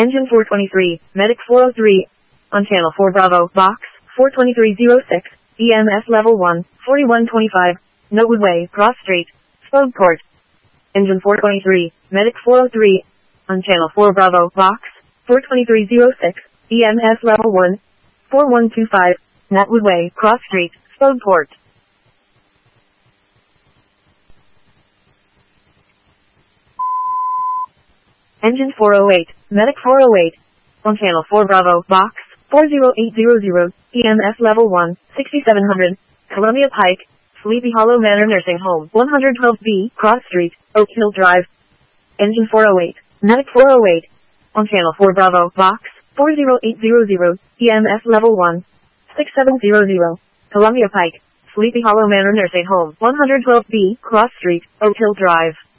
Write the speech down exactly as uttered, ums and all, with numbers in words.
Engine four twenty-three, Medic four oh three. On channel four Bravo, box, four twenty-three oh six, E M S level one, forty-one twenty-five, Notewood Way, Cross Street, Spogueport. Engine four twenty-three, Medic four oh three. On channel four Bravo, box, four twenty-three oh six, E M S level one, forty-one twenty-five, Notewood Way, Cross Street, Spogueport. Engine four oh eight, Medic four oh eight. On channel four Bravo, box, four oh eight hundred, E M S level one, sixty-seven hundred, Columbia Pike, Sleepy Hollow Manor Nursing Home, one twelve B, Cross Street, Oak Hill Drive. Engine four oh eight, Medic four oh eight. On channel four Bravo, box, four oh eight hundred, E M S level one, sixty-seven hundred, Columbia Pike, Sleepy Hollow Manor Nursing Home, one twelve B, Cross Street, Oak Hill Drive.